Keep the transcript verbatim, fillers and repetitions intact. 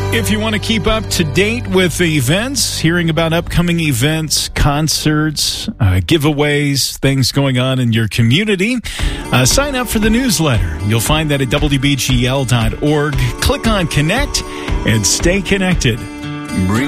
If you want to keep up to date with the events, hearing about upcoming events, concerts, uh, giveaways, things going on in your community, uh, sign up for the newsletter. You'll find that at W B G L dot org. Click on Connect and stay connected. Bring